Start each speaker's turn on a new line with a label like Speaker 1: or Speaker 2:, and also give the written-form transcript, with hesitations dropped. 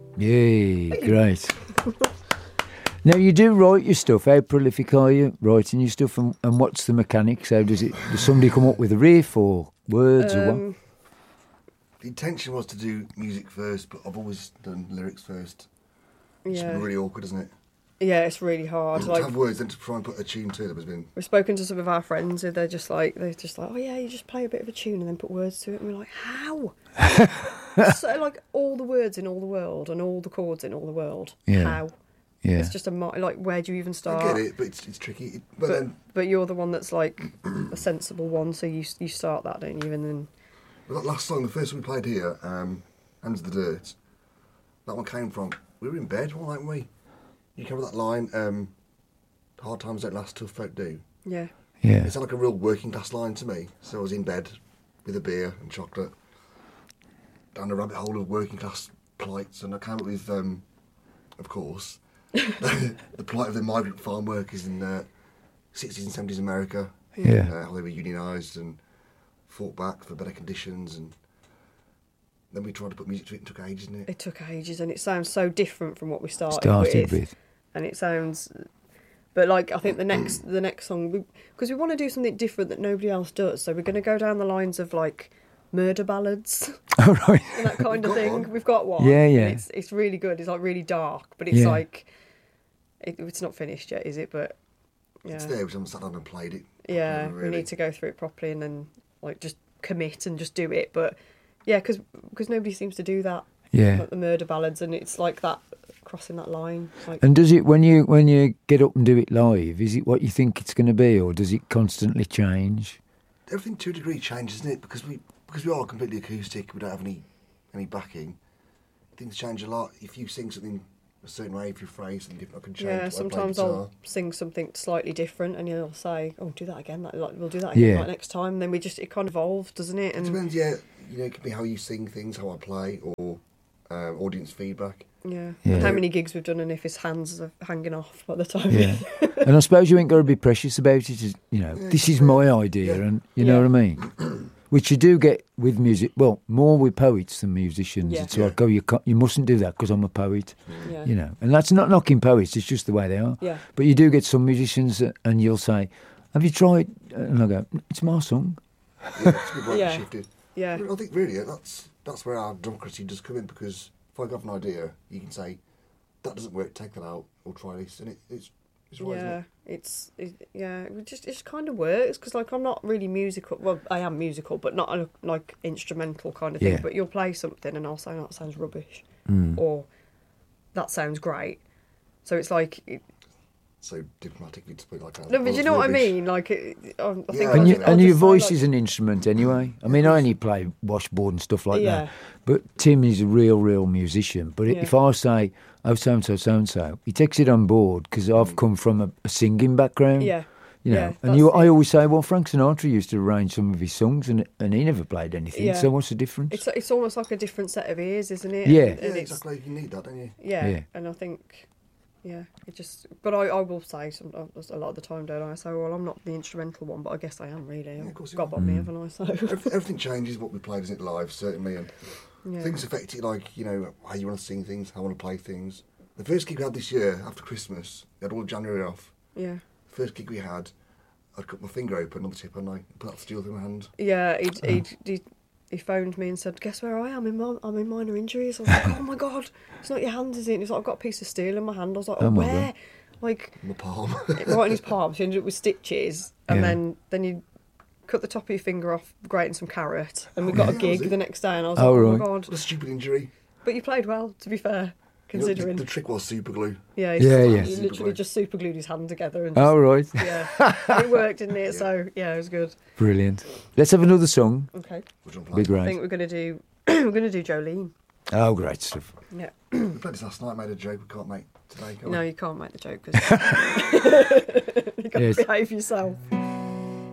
Speaker 1: Yeah, great. Now, you do write your stuff. How prolific are you writing your stuff, and what's the mechanics? How does somebody come up with a riff or words or what?
Speaker 2: The intention was to do music first, but I've always done lyrics first. It's
Speaker 3: Yeah.
Speaker 2: really awkward, isn't it?
Speaker 3: Yeah, it's really hard.
Speaker 2: To have words and to try and put a tune to them has been...
Speaker 3: We've spoken to some of our friends who they're just like, oh yeah, you just play a bit of a tune and then put words to it. And we're like, how? So like all the words in all the world and all the chords in all the world.
Speaker 1: Yeah.
Speaker 3: How?
Speaker 1: Yeah.
Speaker 3: It's just like, where do you even start?
Speaker 2: I get it, but it's tricky.
Speaker 3: But you're the one that's like a sensible one, so you start that, don't you? And then...
Speaker 2: Well, that last song, the first one we played here, Hands of the Dirt, that one came from... We were in bed, weren't we? You cover that line, hard times don't last, tough folk do.
Speaker 3: Yeah.
Speaker 1: Yeah.
Speaker 2: It's like a real working class line to me. So I was in bed with a beer and chocolate, down the rabbit hole of working class plights, and I came up with, of course, the plight of the migrant farm workers in 60s and 70s America.
Speaker 1: Yeah.
Speaker 2: How they were unionised and fought back for better conditions, and then we tried to put music to it and it took ages, didn't it?
Speaker 3: It took ages, and it sounds so different from what we started with. And it sounds... But like, I think the next song, because we want to do something different that nobody else does, so we're going to go down the lines of like murder ballads.
Speaker 1: Oh, right.
Speaker 3: And that kind of thing. We've got one.
Speaker 1: Yeah, yeah.
Speaker 3: It's really good. It's like really dark, but it's like it's not finished yet, is it? But yeah,
Speaker 2: It's there. We haven't sat down and played it.
Speaker 3: yeah,
Speaker 2: Really.
Speaker 3: we need to go through it properly and then like just commit and just do it. But yeah, because nobody seems to do that.
Speaker 1: Yeah.
Speaker 3: Like the murder ballads, and it's like that crossing that line. Like,
Speaker 1: And does it, when you get up and do it live, is it what you think it's going to be, or does it constantly change?
Speaker 2: Everything to a degree changes, isn't it? Because we are completely acoustic. We don't have any backing. Things change a lot. If you sing something a certain way, if you phrase something different, I can change.
Speaker 3: yeah,
Speaker 2: I play
Speaker 3: sometimes
Speaker 2: guitar.
Speaker 3: I'll sing something slightly different, and you'll say, "Oh, do that again." Like we'll do that again
Speaker 1: Yeah.
Speaker 3: like next time. And then it kind of evolves, doesn't it?
Speaker 2: It
Speaker 3: And
Speaker 2: depends, yeah. It could be how you sing things, how I play, or audience feedback.
Speaker 3: yeah.
Speaker 1: Yeah.
Speaker 3: And how many gigs we've done, and if his hands are hanging off by the time.
Speaker 1: Yeah. And I suppose you ain't got to be precious about it. This is my idea,
Speaker 2: Yeah.
Speaker 1: and you know what I mean? Which you do get with music. Well, more with poets than musicians.
Speaker 3: Yeah.
Speaker 1: It's like, you mustn't do that because I'm a poet.
Speaker 3: Yeah.
Speaker 1: And that's not knocking poets. It's just the way they are.
Speaker 3: Yeah.
Speaker 1: But you do get some musicians, and you'll say, "Have you tried?" And I go, "It's my song."
Speaker 2: Yeah, it's a good way
Speaker 3: Yeah.
Speaker 2: to shift it.
Speaker 3: Yeah.
Speaker 2: I think really that's where our democracy does come in, because if I have an idea, you can say that doesn't work, take that out, or try this, and it's right.
Speaker 3: Yeah, it just kind of works, because like I'm not really musical. Well, I am musical, but not like instrumental kind of thing.
Speaker 1: Yeah.
Speaker 3: But you'll play something, and I'll say, "Oh, that sounds rubbish,"
Speaker 1: Mm.
Speaker 3: or "That sounds great." So it's like,
Speaker 2: So diplomatically to put it like that.
Speaker 3: no, but you know what I mean. Like, I think,
Speaker 2: Yeah,
Speaker 1: And,
Speaker 2: I
Speaker 1: you,
Speaker 2: know.
Speaker 1: and your voice
Speaker 3: like,
Speaker 1: is an instrument anyway. I mean, I only play washboard and stuff like
Speaker 3: Yeah.
Speaker 1: that. But Tim is a real musician. But
Speaker 3: Yeah.
Speaker 1: if I say, "Oh, so-and-so," he takes it on board, because I've come from a singing background.
Speaker 3: yeah,
Speaker 1: You know,
Speaker 3: yeah,
Speaker 1: and
Speaker 3: that's
Speaker 1: I
Speaker 3: it.
Speaker 1: always say, well, Frank Sinatra used to arrange some of his songs, and he never played anything.
Speaker 3: Yeah.
Speaker 1: So what's the difference?
Speaker 3: It's almost like a different set of ears, isn't it?
Speaker 1: Yeah.
Speaker 3: And
Speaker 2: Yeah,
Speaker 3: it's,
Speaker 2: exactly. You need that, don't you?
Speaker 3: yeah,
Speaker 1: Yeah.
Speaker 3: and I think, yeah, it just. But I will say a lot of the time, don't I? I say, well, I'm not the instrumental one, but I guess I am really.
Speaker 2: of course you
Speaker 3: God
Speaker 2: are.
Speaker 3: bought me, haven't I? So
Speaker 2: Everything changes what we play, doesn't it, live, certainly, and
Speaker 3: yeah.
Speaker 2: things affect it, like, how you want to sing things, how you want to play things. The first gig we had this year, after Christmas, we had all of January off.
Speaker 3: Yeah.
Speaker 2: First gig we had, I'd cut my finger open on the tip, and I put that steel through my hand.
Speaker 3: Yeah, he phoned me and said, "Guess where I am? I'm in minor injuries." I was like, "Oh my god, it's not your hand, is it?" And he's like, "I've got a piece of steel in my hand." I was like, "Oh,
Speaker 1: Oh my
Speaker 3: where?"
Speaker 1: God.
Speaker 3: Like
Speaker 2: My palm.
Speaker 3: right in his palm. So you ended up with stitches, and
Speaker 1: Yeah.
Speaker 3: then you cut the top of your finger off, grating some carrot, and we got a
Speaker 2: yeah,
Speaker 3: gig
Speaker 2: was it?
Speaker 3: the next day, and I was
Speaker 1: Oh,
Speaker 3: like, "Oh
Speaker 1: right.
Speaker 3: my god!"
Speaker 2: What a stupid injury.
Speaker 3: But you played well, to be fair, considering.
Speaker 2: The trick was super glue.
Speaker 3: Yeah,
Speaker 1: Yeah, yeah.
Speaker 3: He
Speaker 2: Super
Speaker 3: literally
Speaker 2: glue.
Speaker 3: just super glued his hand together, and
Speaker 1: Oh, right.
Speaker 3: yeah, it worked, didn't it? So yeah, it was good.
Speaker 1: Brilliant. Let's have another song.
Speaker 3: Okay,
Speaker 2: Which one
Speaker 1: Be
Speaker 2: played?
Speaker 3: I
Speaker 1: great.
Speaker 3: think we're gonna do Jolene.
Speaker 1: Oh, great stuff.
Speaker 3: Yeah.
Speaker 2: We played this last night, made a joke we can't make today, can we?
Speaker 3: No, you can't make the joke because you got to
Speaker 1: Yes.
Speaker 3: behave yourself.